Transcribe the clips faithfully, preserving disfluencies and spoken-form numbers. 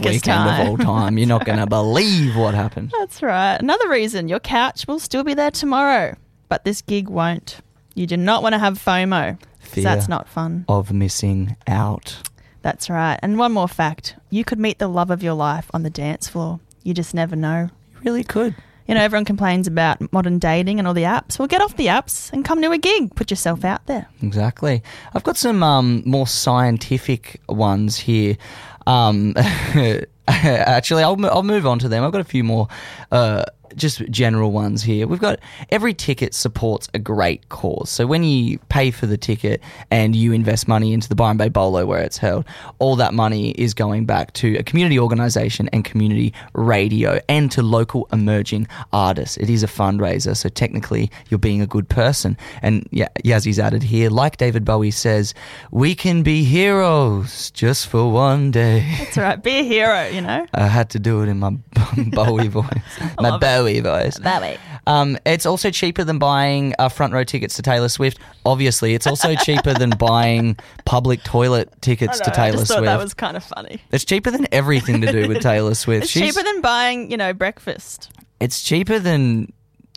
weekend time. of all time. You're not going to believe what happened. That's right. Another reason, your couch will still be there tomorrow, but this gig won't. You do not want to have FOMO. Fear That's not fun. of missing out. That's right. And one more fact. You could meet the love of your life on the dance floor. You just never know. You really could. You know, everyone complains about modern dating and all the apps. Well, get off the apps and come to a gig. Put yourself out there. Exactly. I've got some um, more scientific ones here. Um, actually, I'll, I'll move on to them. I've got a few more uh, just general ones here. We've got every ticket supports a great cause. So when you pay for the ticket and you invest money into the Byron Bay Bolo where it's held, all that money is going back to a community organisation and community radio and to local emerging artists. It is a fundraiser, so technically you're being a good person. And yeah, Yazzy's added here, like David Bowie says, we can be heroes just for one day. That's right. Be a hero, you know. I had to do it in my Bowie voice. My Bowie voice. Bowie. Um, it's also cheaper than buying uh, front row tickets to Taylor Swift. Obviously, it's also cheaper than buying public toilet tickets I know, to Taylor I just thought Swift. that was kind of funny. It's cheaper than everything to do with Taylor Swift. It's She's- cheaper than buying, you know, breakfast. It's cheaper than...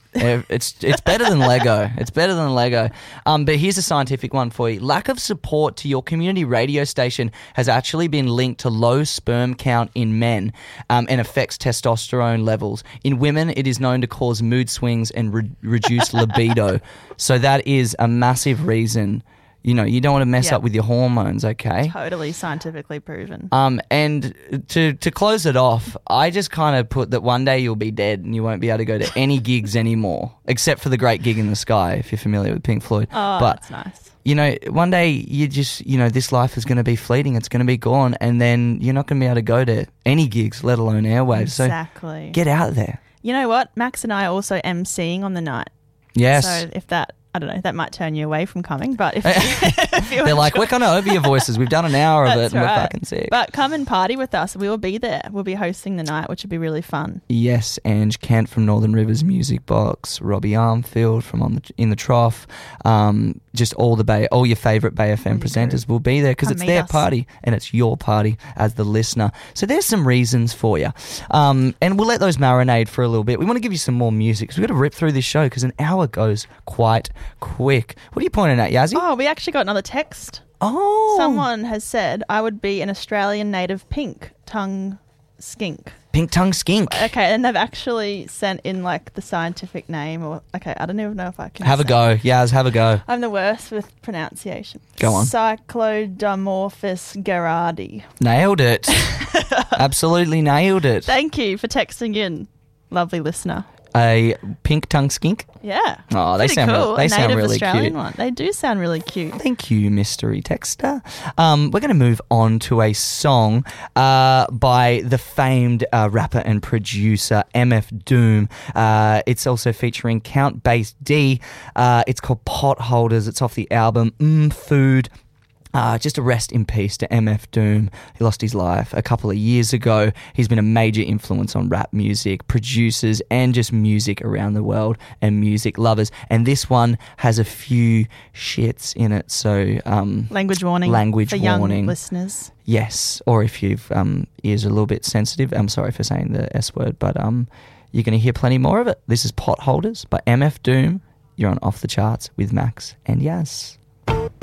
it's it's better than Lego. It's better than Lego. Um, but here's a scientific one for you. Lack of support to your community radio station has actually been linked to low sperm count in men um, and affects testosterone levels. In women, it is known to cause mood swings and re- reduce libido. So that is a massive reason. You know, you don't want to mess Yep. up with your hormones, okay? Totally scientifically proven. Um, and to to close it off, I just kind of put that one day you'll be dead and you won't be able to go to any gigs anymore, except for the Great Gig in the Sky, if you're familiar with Pink Floyd. Oh, but, that's nice. you know, one day you just, you know, this life is going to be fleeting. It's going to be gone. And then you're not going to be able to go to any gigs, let alone airwaves. Exactly. So get out there. You know what? Max and I are also emceeing on the night. Yes. So if that, I don't know, that might turn you away from coming, but if, if you They're like, enjoy- we're going to over your voices. We've done an hour of it That's and we're right. fucking sick. But come and party with us. We will be there. We'll be hosting the night, which would be really fun. Yes, Ange Kent from Northern Rivers Music Box, Robbie Armfield from on the in the Trough, um, just all the Bay, all your favourite Bay F M Really presenters will be there because Come it's meet their us. party and it's your party as the listener. So there's some reasons for you, um, and we'll let those marinate for a little bit. We want to give you some more music because we've got to rip through this show because an hour goes quite quick. What are you pointing at, Yazzie? Oh, we actually got another text. Oh, Someone has said, I would be an Australian native pink tongue skink. pink tongue skink. Okay, and they've actually sent in like the scientific name or, okay, I don't even know if I can Have a say go, Yaz. Have a go. I'm the worst with pronunciation. Go on. Cyclodomorphus gerardi. Nailed it. Absolutely nailed it. Thank you for texting in, lovely listener. A pink tongue skink. Yeah. Oh, they Pretty sound cool. real- they A sound native really Australian cute. one. They do sound really cute. Thank you, mystery texter. Um, we're going to move on to a song uh, by the famed uh, rapper and producer M F Doom. Uh, it's also featuring Count Bass D. Uh, it's called Potholders. It's off the album Mm Food. Uh, just a rest in peace to M F Doom. He lost his life a couple of years ago. He's been a major influence on rap music, producers, and just music around the world and music lovers. And this one has a few shits in it. So, um, Language warning. Language for young warning. listeners. yes. Or if you've um, ears are a little bit sensitive, I'm sorry for saying the S word, but um, you're going to hear plenty more of it. This is Potholders by M F Doom. You're on Off the Charts with Max and Yaz.